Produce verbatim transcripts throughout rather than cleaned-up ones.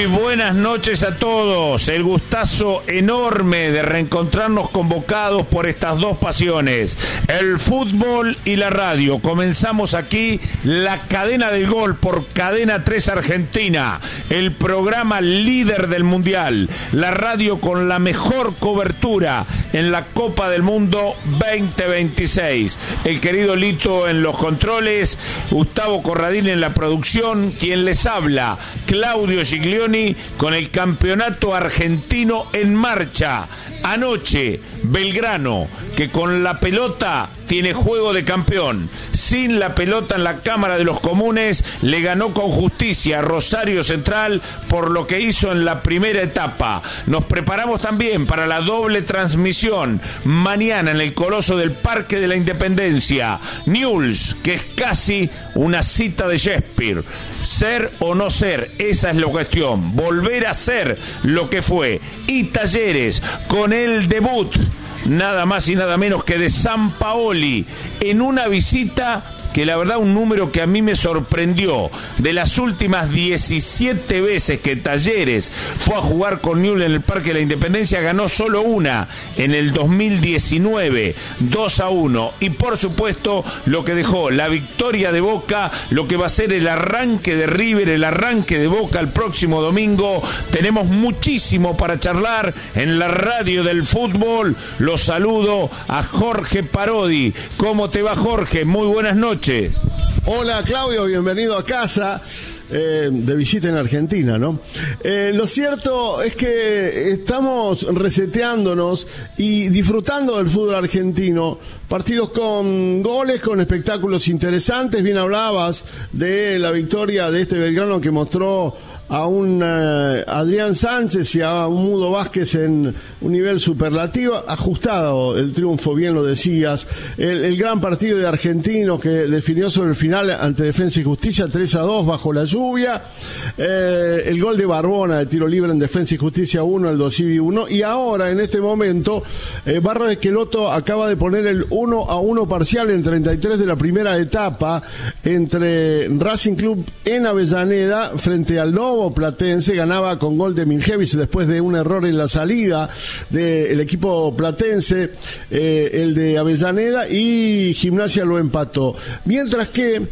Muy buenas noches a todos. El gustazo enorme de reencontrarnos convocados por estas dos pasiones, el fútbol y la radio. Comenzamos aquí la cadena del gol por Cadena tres Argentina, el programa líder del mundial, la radio con la mejor cobertura en la Copa del Mundo veinte veintiséis. El querido Lito en los controles, Gustavo Corradini en la producción, quien les habla, Claudio Giglioni, con el campeonato argentino en marcha. Anoche, Belgrano, que con la pelota tiene juego de campeón, sin la pelota en la Cámara de los Comunes, le ganó con justicia a Rosario Central por lo que hizo en la primera etapa. Nos preparamos también para la doble transmisión mañana en el Coloso del Parque de la Independencia. Newell's, que es casi una cita de Shakespeare. Ser o no ser, esa es la cuestión. Volver a ser lo que fue. Y Talleres, con el debut nada más y nada menos que de Sampaoli, en una visita que la verdad un número que a mí me sorprendió. De las últimas diecisiete veces que Talleres fue a jugar con Newell's en el Parque de la Independencia, ganó solo una en el dos mil diecinueve, dos a uno. Y por supuesto lo que dejó la victoria de Boca, lo que va a ser el arranque de River, el arranque de Boca el próximo domingo. Tenemos muchísimo para charlar en la radio del fútbol. Los saludo a Jorge Parodi. ¿Cómo te va, Jorge? Muy buenas noches. Hola, Claudio, bienvenido a casa. Eh, de visita en Argentina, ¿no? Eh, lo cierto es que estamos reseteándonos y disfrutando del fútbol argentino. Partidos con goles, con espectáculos interesantes. Bien hablabas de la victoria de este Belgrano que mostró a un uh, Adrián Sánchez y a un Mudo Vázquez en un nivel superlativo, ajustado el triunfo, bien lo decías. El, el gran partido de Argentinos que definió sobre el final ante Defensa y Justicia tres a dos bajo la lluvia. Eh, el gol de Barbona de tiro libre en Defensa y Justicia uno, el dos y uno. Y ahora, en este momento, eh, Barra de Esqueloto acaba de poner el uno a uno parcial en treinta y tres de la primera etapa entre Racing Club en Avellaneda frente al Lobo Platense. Ganaba con gol de Miljevic después de un error en la salida del equipo platense, eh, el de Avellaneda, y Gimnasia lo empató. Mientras que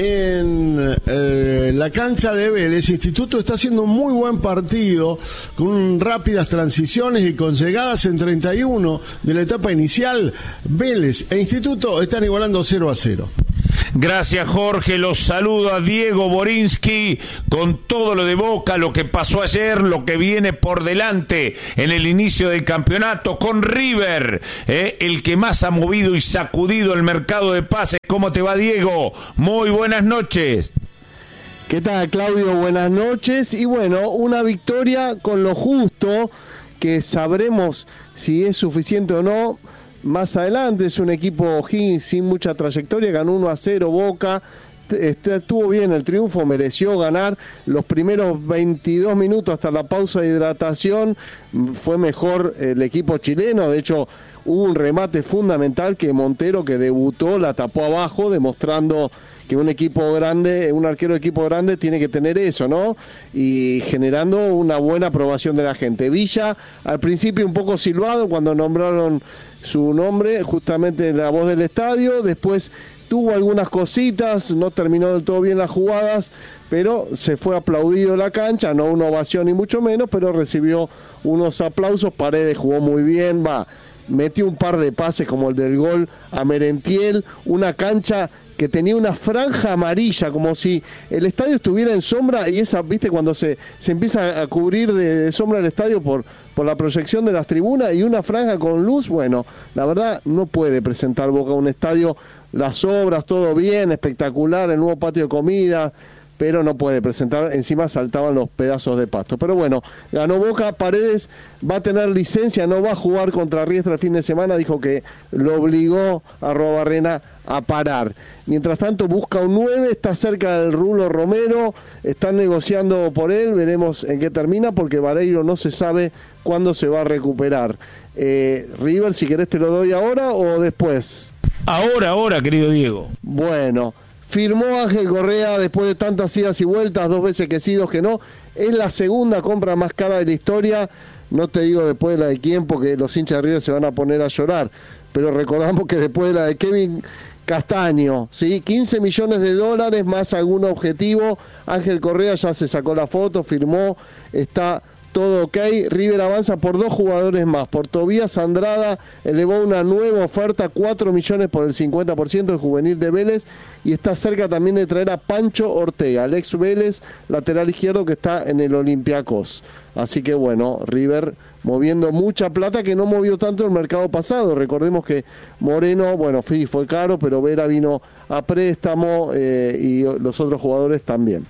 en eh, la cancha de Vélez, Instituto está haciendo un muy buen partido, con rápidas transiciones y con llegadas en treinta y uno de la etapa inicial. Vélez e Instituto están igualando cero a cero. Gracias, Jorge. Los saludo a Diego Borinsky con todo lo de Boca, lo que pasó ayer, lo que viene por delante en el inicio del campeonato con River, eh, el que más ha movido y sacudido el mercado de pases. ¿Cómo te va, Diego? Muy buenas noches. ¿Qué tal, Claudio? Buenas noches. Y bueno, una victoria con lo justo, que sabremos si es suficiente o no más adelante. Es un equipo sin mucha trayectoria, ganó uno a cero Boca, estuvo bien el triunfo, mereció ganar. Los primeros veintidós minutos hasta la pausa de hidratación fue mejor el equipo chileno. De hecho, hubo un remate fundamental que Montero, que debutó, la tapó abajo, demostrando que un equipo grande, un arquero de equipo grande tiene que tener eso, ¿no? Y generando una buena aprobación de la gente. Villa, al principio un poco silbado cuando nombraron su nombre, justamente en la voz del estadio. Después tuvo algunas cositas, no terminó del todo bien las jugadas, pero se fue aplaudido la cancha, no una ovación ni mucho menos, pero recibió unos aplausos. Paredes jugó muy bien, va, metió un par de pases como el del gol a Merentiel, una cancha que tenía una franja amarilla, como si el estadio estuviera en sombra, y esa, viste, cuando se, se empieza a cubrir de, de sombra el estadio por, por la proyección de las tribunas, y una franja con luz. Bueno, la verdad no puede presentar Boca un estadio, las obras, todo bien, espectacular, el nuevo patio de comida, pero no puede presentar, encima saltaban los pedazos de pasto. Pero bueno, ganó Boca. Paredes va a tener licencia, no va a jugar contra Riestra el fin de semana, dijo que lo obligó a Arruabarrena a parar. Mientras tanto busca un nueve, está cerca del Rulo Romero, están negociando por él, veremos en qué termina, porque Vareiro no se sabe cuándo se va a recuperar. Eh, River, si querés te lo doy ahora o después. Ahora, ahora, querido Diego. Bueno, Firmó Ángel Correa después de tantas idas y vueltas, dos veces que sí, dos que no. Es la segunda compra más cara de la historia. No te digo después de la de quién, porque los hinchas de River se van a poner a llorar. Pero recordamos que después de la de Kevin Castaño, ¿sí? quince millones de dólares más algún objetivo. Ángel Correa ya se sacó la foto, firmó, está todo ok. River avanza por dos jugadores más. Por Tobías Andrada elevó una nueva oferta, cuatro millones por el cincuenta por ciento del juvenil de Vélez, y está cerca también de traer a Pancho Ortega, el ex Vélez, lateral izquierdo que está en el Olympiacos. Así que bueno, River moviendo mucha plata que no movió tanto el mercado pasado. Recordemos que Moreno, bueno, sí, fue caro, pero Vera vino a préstamo eh, y los otros jugadores también.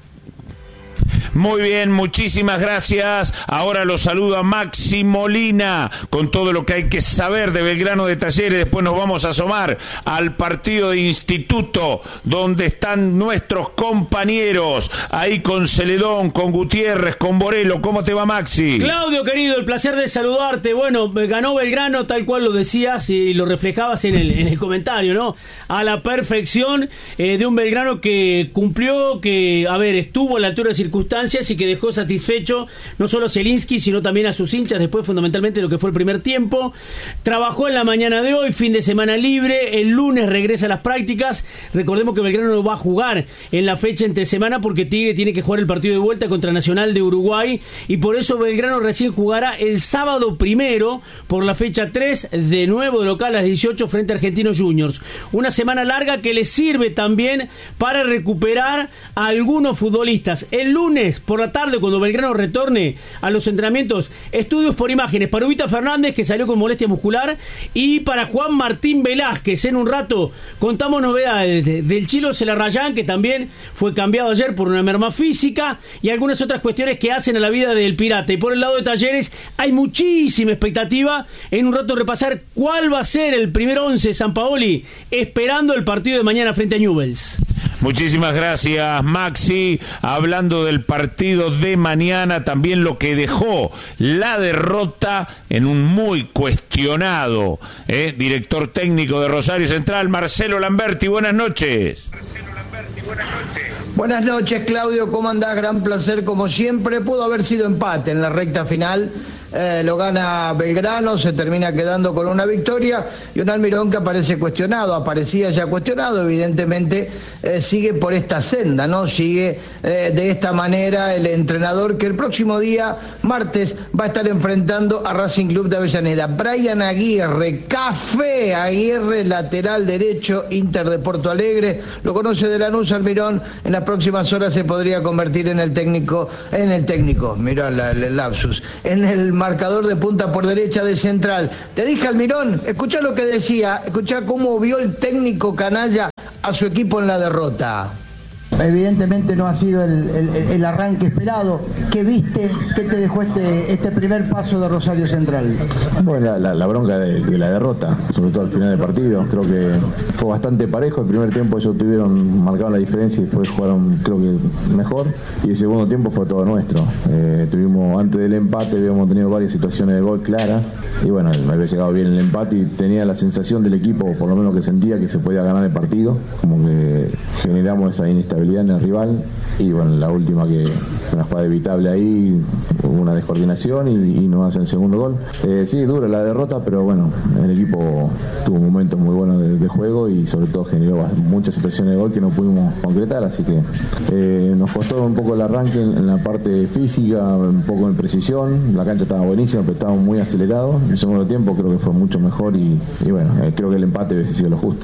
Muy bien, muchísimas gracias. Ahora los saludo a Maxi Molina con todo lo que hay que saber de Belgrano de Talleres. Después nos vamos a asomar al partido de Instituto, donde están nuestros compañeros, ahí con Celedón, con Gutiérrez, con Borelo. ¿Cómo te va, Maxi? Claudio, querido, el placer de saludarte. Bueno, ganó Belgrano, tal cual lo decías y lo reflejabas en el, en el comentario, ¿no? A la perfección, eh, de un Belgrano que cumplió, que, a ver, estuvo a la altura de circunstancias y que dejó satisfecho no solo a Zielinski, sino también a sus hinchas después, fundamentalmente, lo que fue el primer tiempo. Trabajó en la mañana de hoy, fin de semana libre, el lunes regresa a las prácticas. Recordemos que Belgrano no va a jugar en la fecha entre semana porque Tigre tiene que jugar el partido de vuelta contra Nacional de Uruguay, y por eso Belgrano recién jugará el sábado primero por la fecha tres, de nuevo de local a las dieciocho frente a Argentinos Juniors. Una semana larga que le sirve también para recuperar a algunos futbolistas. El lunes por la tarde, cuando Belgrano retorne a los entrenamientos, estudios por imágenes para Ubita Fernández, que salió con molestia muscular, y para Juan Martín Velázquez. En un rato contamos novedades de, del Chilo Celarrayán, que también fue cambiado ayer por una merma física, y algunas otras cuestiones que hacen a la vida del Pirata. Y por el lado de Talleres hay muchísima expectativa. En un rato repasar cuál va a ser el primer once Sampaoli, esperando el partido de mañana frente a Newell's. Muchísimas gracias, Maxi. Hablando del partido de mañana, también lo que dejó la derrota en un muy cuestionado eh, director técnico de Rosario Central, Marcelo Lamberti. Buenas noches. Marcelo Lamberti, buenas noches. Buenas noches, Claudio. ¿Cómo andás? Gran placer, como siempre. Pudo haber sido empate en la recta final. Eh, lo gana Belgrano, se termina quedando con una victoria, y un Almirón que aparece cuestionado, aparecía ya cuestionado, evidentemente eh, sigue por esta senda, ¿no? Sigue eh, de esta manera el entrenador que el próximo día, martes, va a estar enfrentando a Racing Club de Avellaneda. Brian Aguirre, Café Aguirre, lateral derecho, Inter de Porto Alegre, lo conoce de Lanús. Almirón en las próximas horas se podría convertir en el técnico, en el técnico, mirá la, el lapsus, en el marcador de punta por derecha de Central. Te dije, Almirón, escuchá lo que decía, escuchá cómo vio el técnico canalla a su equipo en la derrota. Evidentemente no ha sido el, el, el arranque esperado. ¿Qué viste? ¿Qué te dejó este, este primer paso de Rosario Central? Bueno, la, la, la bronca de, de la derrota, sobre todo al final del partido. Creo que fue bastante parejo. El primer tiempo ellos tuvieron, marcaron la diferencia y después jugaron, creo que mejor. Y el segundo tiempo fue todo nuestro. Eh, tuvimos, antes del empate, habíamos tenido varias situaciones de gol claras. Y bueno, me había llegado bien el empate y tenía la sensación del equipo, por lo menos que sentía, que se podía ganar el partido. Como que generamos esa inestabilidad en el rival, y bueno, la última que una jugada evitable ahí, una descoordinación y, y nos hacen el segundo gol. Eh, sí, dura la derrota, pero bueno, el equipo tuvo momentos muy buenos de, de juego y sobre todo generó muchas situaciones de gol que no pudimos concretar, así que eh, nos costó un poco el arranque en, en la parte física, un poco en precisión. La cancha estaba buenísima, pero estábamos muy acelerados. En el segundo tiempo creo que fue mucho mejor y, y bueno, eh, creo que el empate hubiese sido lo justo.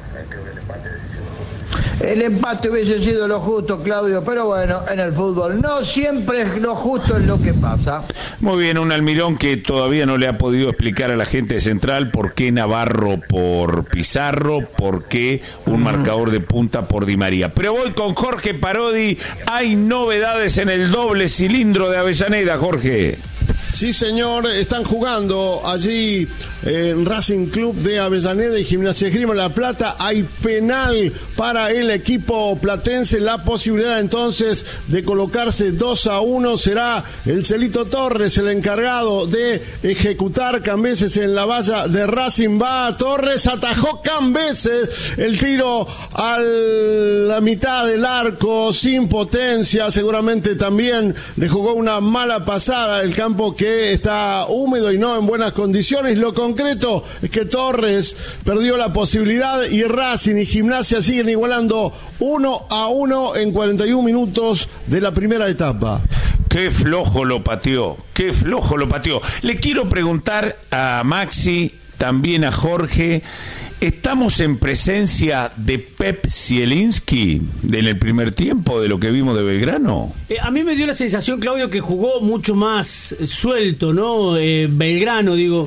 El empate hubiese sido lo justo, Claudio, pero bueno, en el fútbol no siempre es lo justo, es lo que pasa. Muy bien, un Almirón que todavía no le ha podido explicar a la gente de Central por qué Navarro por Pizarro, por qué un marcador de punta por Di María. Pero voy con Jorge Parodi. Hay novedades en el doble cilindro de Avellaneda, Jorge. Sí, señor, están jugando allí en Racing Club de Avellaneda y Gimnasia Esgrima La Plata. Hay penal para el equipo platense. La posibilidad entonces de colocarse dos a uno será el Celito Torres, el encargado de ejecutar. Cambeses en la valla de Racing, va Torres, atajó Cambeses, el tiro a la mitad del arco sin potencia, seguramente también le jugó una mala pasada. El campo que está húmedo y no en buenas condiciones. Lo concreto es que Torres perdió la posibilidad y Racing y Gimnasia siguen igualando uno a uno en cuarenta y un minutos de la primera etapa. Qué flojo lo pateó, qué flojo lo pateó. Le quiero preguntar a Maxi, también a Jorge, ¿estamos en presencia de Pep Zielinski en el primer tiempo de lo que vimos de Belgrano? Eh, a mí me dio la sensación, Claudio, que jugó mucho más suelto, ¿no? Eh, Belgrano, digo,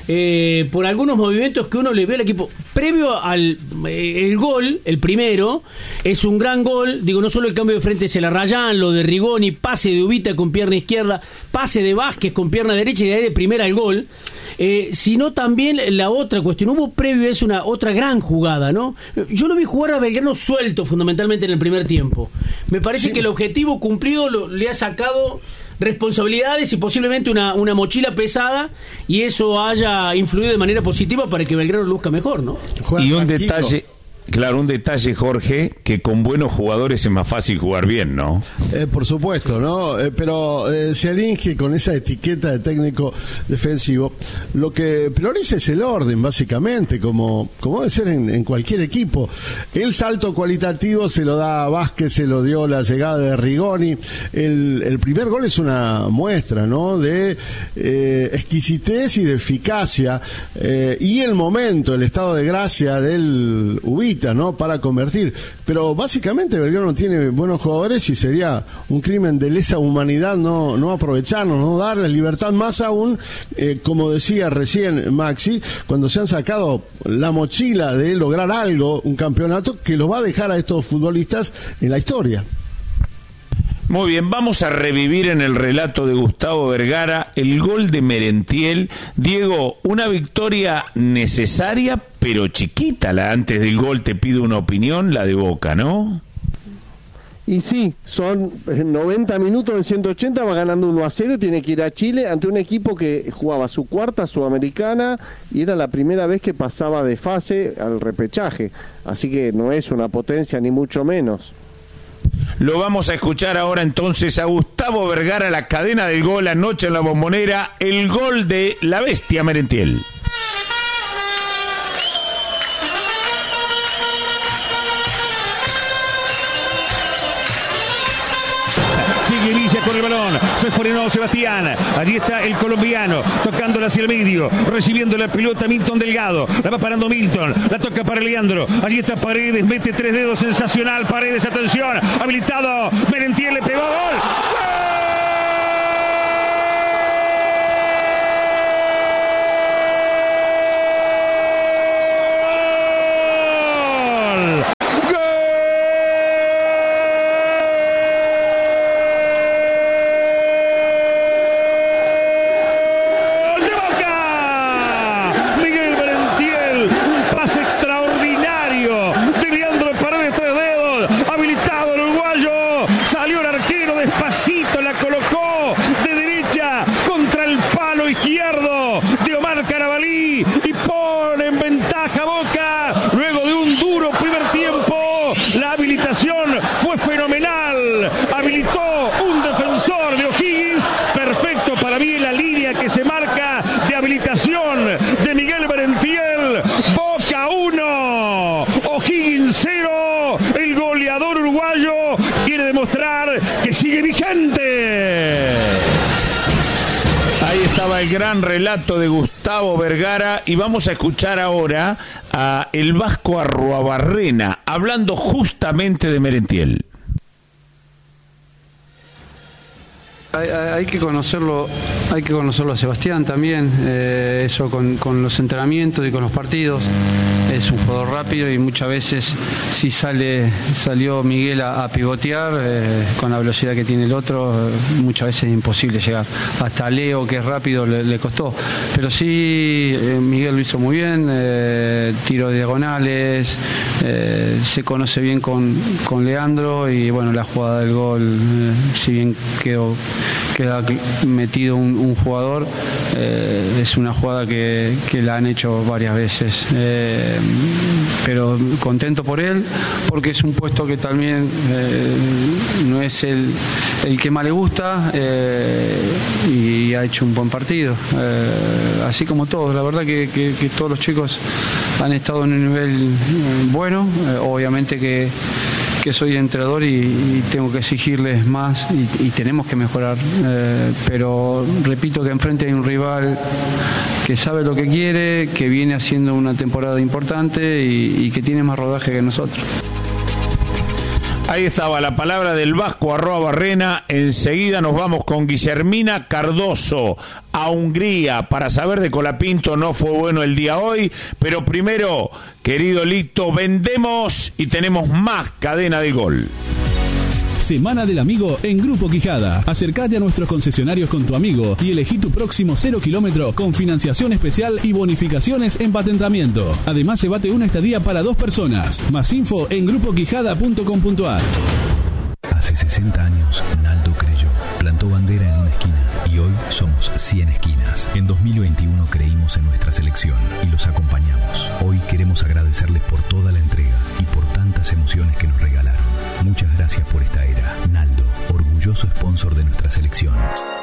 eh, por algunos movimientos que uno le ve al equipo. Previo al eh, el gol, el primero, es un gran gol, digo, no solo el cambio de frente se la Rayán, lo de Rigoni, pase de Ubita con pierna izquierda, pase de Vázquez con pierna derecha y de ahí de primera el gol. Eh, sino también la otra cuestión, hubo previo es una otra gran jugada, ¿no? Yo lo vi jugar a Belgrano suelto fundamentalmente en el primer tiempo. Me parece sí. que el objetivo cumplido lo, le ha sacado responsabilidades y posiblemente una, una mochila pesada, y eso haya influido de manera positiva para que Belgrano luzca mejor, ¿no? Y un detalle, claro, un detalle, Jorge, que con buenos jugadores es más fácil jugar bien, ¿no? Eh, por supuesto, ¿no? Eh, pero eh, Zielinski, con esa etiqueta de técnico defensivo, lo que prioriza es el orden, básicamente, como, como debe ser en, en cualquier equipo. El salto cualitativo se lo da a Vázquez, se lo dio la llegada de Rigoni. El, el primer gol es una muestra, ¿no? De eh, exquisitez y de eficacia. Eh, y el momento, el estado de gracia del Ubita, ¿no? Para convertir, pero básicamente Belgrano tiene buenos jugadores y sería un crimen de lesa humanidad no, no aprovecharnos, no darle libertad, más aún, eh, como decía recién Maxi, cuando se han sacado la mochila de lograr algo, un campeonato que lo va a dejar a estos futbolistas en la historia. Muy bien, vamos a revivir en el relato de Gustavo Vergara el gol de Merentiel. Diego, una victoria necesaria, pero chiquita. La antes del gol te pido una opinión, la de Boca, ¿no? Y sí, son noventa minutos de ciento ochenta, va ganando uno a cero, tiene que ir a Chile ante un equipo que jugaba su cuarta sudamericana y era la primera vez que pasaba de fase al repechaje. Así que no es una potencia ni mucho menos. Lo vamos a escuchar ahora entonces a Gustavo Vergara, la cadena del gol anoche en la Bombonera, el gol de la bestia Merentiel. Sigue Villa con el balón, se frenó Sebastián, allí está el colombiano, tocándola hacia el medio, recibiendo la pelota Milton Delgado, la va parando Milton, la toca para Leandro, allí está Paredes, mete tres dedos, sensacional, Paredes, atención, habilitado, Merentiel le pegó, gol, ¡gol! El gran relato de Gustavo Vergara, y vamos a escuchar ahora a el Vasco Arruabarrena hablando justamente de Merentiel. Hay, hay que conocerlo, hay que conocerlo a Sebastián también, eh, eso con, con los entrenamientos y con los partidos. Es un jugador rápido y muchas veces si sale salió Miguel a, a pivotear eh, con la velocidad que tiene el otro, muchas veces es imposible llegar. Hasta Leo, que es rápido, le, le costó. Pero sí, eh, Miguel lo hizo muy bien, eh, tiro de diagonales, eh, se conoce bien con, con Leandro y bueno, la jugada del gol, eh, si bien quedó queda metido un, un jugador, eh, es una jugada que, que la han hecho varias veces, eh, pero contento por él porque es un puesto que también eh, no es el, el que más le gusta, eh, y ha hecho un buen partido, eh, así como todos. La verdad que, que, que todos los chicos han estado en un nivel bueno, eh, obviamente que que soy entrenador y, y tengo que exigirles más y, y tenemos que mejorar, eh, pero repito que enfrente hay un rival que sabe lo que quiere, que viene haciendo una temporada importante y, y que tiene más rodaje que nosotros. Ahí estaba la palabra del Vasco arroba Barrena. Enseguida nos vamos con Guillermina Cardoso a Hungría para saber de Colapinto. No fue bueno el día hoy, pero primero, querido Lito, vendemos y tenemos más Cadena del Gol. Semana del Amigo en Grupo Quijada. Acércate a nuestros concesionarios con tu amigo y elegí tu próximo cero kilómetro con financiación especial y bonificaciones en patentamiento. Además, llévate una estadía para dos personas. Más info en grupo quijada punto com punto a r. Hace sesenta años, Naldo creyó, plantó bandera en una esquina y hoy somos cien esquinas. En dos mil veintiuno creímos en nuestra selección y los acompañamos. Hoy queremos agradecerles por toda la entrega y por tantas emociones que nos regalaron. Muchas gracias por esta era. Naldo, orgulloso sponsor de nuestra selección.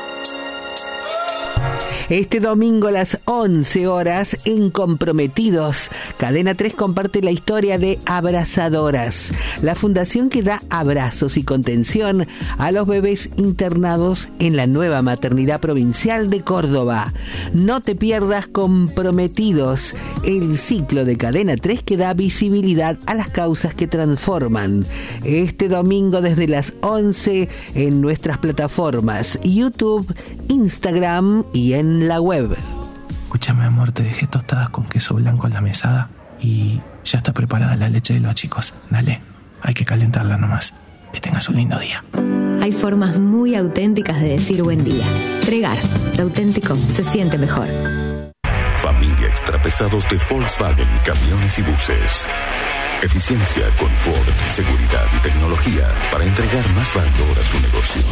Este domingo a las once horas en Comprometidos, Cadena tres comparte la historia de Abrazadoras, la fundación que da abrazos y contención a los bebés internados en la nueva maternidad provincial de Córdoba. No te pierdas Comprometidos, el ciclo de Cadena tres que da visibilidad a las causas que transforman. Este domingo desde las once en nuestras plataformas YouTube, Instagram y en la web. Escúchame, amor, te dejé tostadas con queso blanco en la mesada y ya está preparada la leche de los chicos. Dale, hay que calentarla nomás. Que tengas un lindo día. Hay formas muy auténticas de decir buen día. Tregar, lo auténtico se siente mejor. Familia Extrapesados de Volkswagen, camiones y buses. Eficiencia, confort, seguridad y tecnología para entregar más valor a su negocio.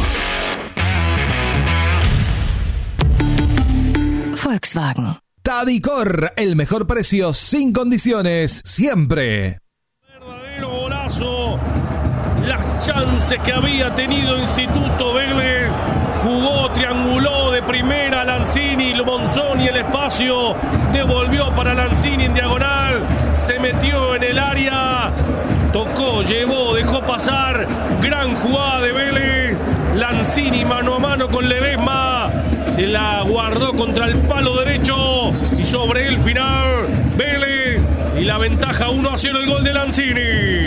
Volkswagen. Tadicor, el mejor precio sin condiciones, siempre. Verdadero golazo. Las chances que había tenido Instituto Vélez. Jugó, trianguló de primera Lanzini, Monzón y el espacio. Devolvió para Lanzini en diagonal. Se metió en el área. Tocó, llevó, dejó pasar. Gran jugada de Vélez. Lanzini mano a mano con Ledesma. Se la guardó contra el palo derecho. Y sobre el final, Vélez. Y la ventaja uno a cero el gol de Lanzini.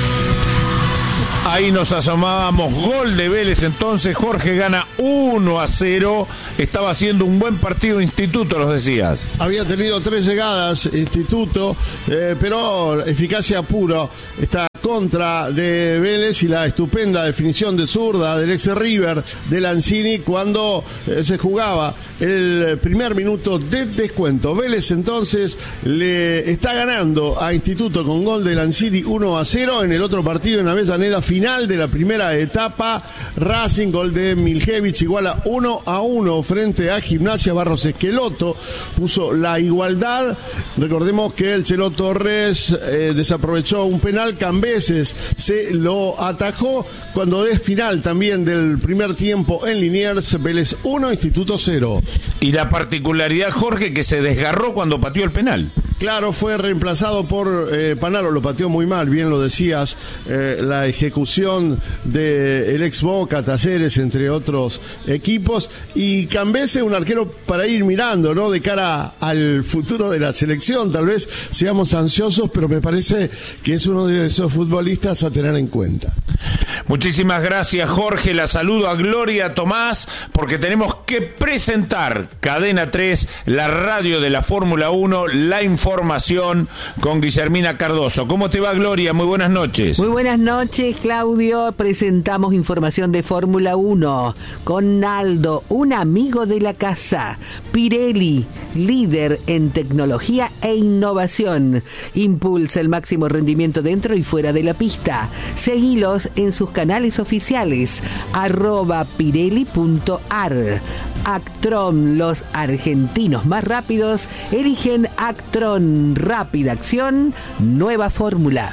Ahí nos asomábamos, gol de Vélez, entonces Jorge gana uno a cero, estaba haciendo un buen partido Instituto, los decías. Había tenido tres llegadas Instituto, eh, pero eficacia pura, está contra de Vélez y la estupenda definición de zurda del ex River de Lanzini cuando eh, se jugaba el primer minuto de descuento. Vélez entonces le está ganando a Instituto con gol de Lanzini uno a cero. En el otro partido en Avellaneda, final de la primera etapa, Racing, gol de Miljevich, iguala uno a uno frente a Gimnasia. Barros Esqueloto puso la igualdad. Recordemos que el Chelo Torres eh, desaprovechó un penal, Cambeses se lo atajó cuando es final también del primer tiempo en Liniers. Vélez uno, Instituto cero. Y la particularidad, Jorge, que se desgarró cuando pateó el penal. Claro, fue reemplazado por eh, Panaro, lo pateó muy mal, bien lo decías, eh, la ejecución del ex Boca, Talleres, entre otros equipos, y Cambese, un arquero para ir mirando, ¿no? De cara al futuro de la selección, tal vez seamos ansiosos, pero me parece que es uno de esos futbolistas a tener en cuenta. Muchísimas gracias, Jorge. La saludo a Gloria Tomás, porque tenemos que presentar Cadena tres, la radio de la Fórmula uno, la información con Guillermina Cardoso. ¿Cómo te va, Gloria? Muy buenas noches. Muy buenas noches, Claudio. Presentamos información de Fórmula uno con Naldo, un amigo de la casa. Pirelli, líder en tecnología e innovación. Impulsa el máximo rendimiento dentro y fuera de la pista. Seguilos en sus canales oficiales, arroba pirelli punto ar. Actron, los argentinos más rápidos eligen Actron. Rápida acción, nueva fórmula.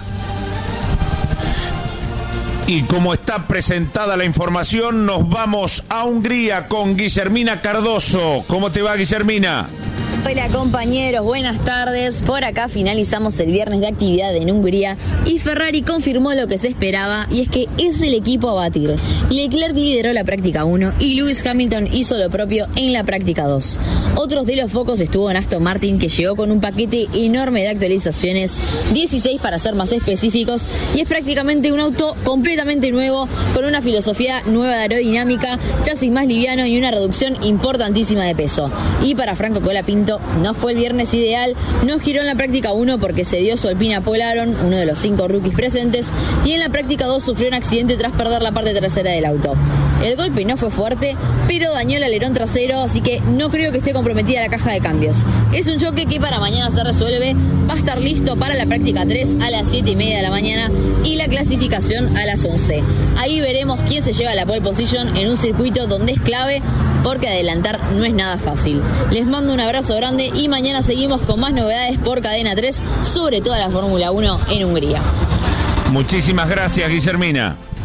Y como está presentada la información, nos vamos a Hungría con Guillermina Cardoso. ¿Cómo te va, Guillermina? Hola compañeros, buenas tardes. Por acá finalizamos el viernes de actividad en Hungría y Ferrari confirmó lo que se esperaba, y es que es el equipo a batir. Leclerc lideró la práctica uno y Lewis Hamilton hizo lo propio en la práctica dos. Otros de los focos estuvo en Aston Martin, que llegó con un paquete enorme de actualizaciones, dieciséis para ser más específicos, y es prácticamente un auto completamente nuevo, con una filosofía nueva de aerodinámica, chasis más liviano y una reducción importantísima de peso. Y para Franco Colapinto no fue el viernes ideal, no giró en la práctica uno porque se dio su Alpine a Paul Aron, uno de los cinco rookies presentes, y en la práctica dos sufrió un accidente tras perder la parte trasera del auto. El golpe no fue fuerte, pero dañó el alerón trasero, así que no creo que esté comprometida la caja de cambios. Es un choque que para mañana se resuelve, va a estar listo para la práctica tres a las siete y media de la mañana y la clasificación a las once. Ahí veremos quién se lleva la pole position en un circuito donde es clave, porque adelantar no es nada fácil. Les mando un abrazo grande y mañana seguimos con más novedades por Cadena tres, sobre toda la Fórmula uno en Hungría. Muchísimas gracias, Guillermina.